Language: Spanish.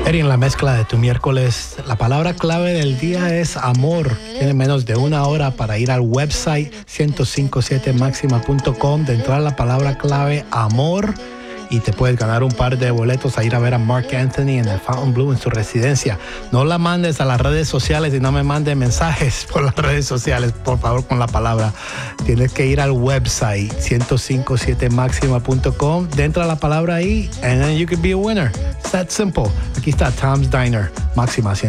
Eri, en la mezcla de tu miércoles, la palabra clave del día es amor. Tiene menos de una hora para ir al website 1057maxima.com, de entrar la palabra clave amor y te puedes ganar un par de boletos a ir a ver a Mark Anthony en el Fontainebleau en su residencia. No la mandes a las redes sociales y no me mandes mensajes por las redes sociales, por favor, con la palabra. Tienes que ir al website 1057maxima.com, entra la palabra ahí and then you could be a winner. It's that simple. Aquí está Tom's Diner, Máxima